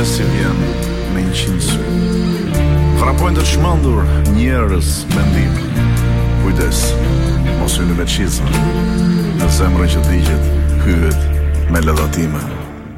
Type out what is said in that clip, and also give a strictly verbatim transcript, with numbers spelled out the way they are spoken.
si vjen me një qind sy. Frapojnë të çmendur njerëz mendim. Kujdes, mos hyni me çizma. Në zemrën që digjet, hyhet me lëdhatime.